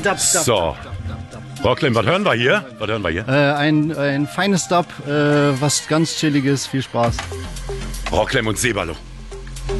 So. Rocklin, was hören wir hier? Ein feines Dub, was ganz chilliges, viel Spaß. Rocklin und Sebalo.